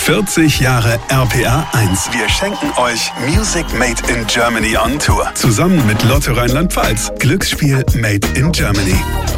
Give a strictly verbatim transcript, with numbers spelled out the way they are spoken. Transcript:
vierzig Jahre R P R eins. Wir schenken euch Music Made in Germany on Tour. Zusammen mit Lotto Rheinland-Pfalz. Glücksspiel Made in Germany.